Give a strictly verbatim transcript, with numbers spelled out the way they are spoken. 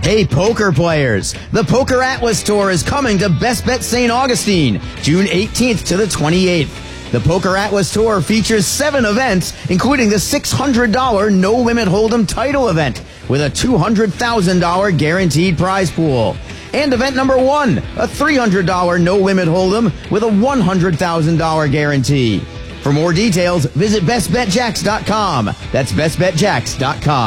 Hey, poker players! The Poker Atlas Tour is coming to Best Bet Saint Augustine, June eighteenth to the twenty-eighth. The Poker Atlas Tour features seven events, including the six hundred dollars No Limit Hold'em title event, with a two hundred thousand dollars guaranteed prize pool. And event number one, a three hundred dollars No Limit Hold'em with a one hundred thousand dollars guarantee. For more details, visit best bet jacks dot com. That's best bet jacks dot com.